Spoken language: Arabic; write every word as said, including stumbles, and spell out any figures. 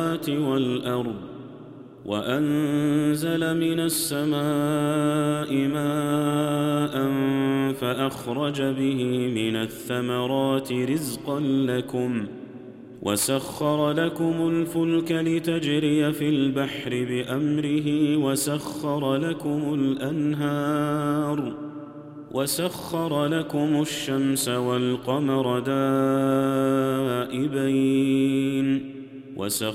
والأرض وأنزل من السماء ماء فأخرج به من الثمرات رزقا لكم وسخر لكم الفلك لتجري في البحر بأمره وسخر لكم الأنهار وسخر لكم الشمس والقمر دائبين وسخر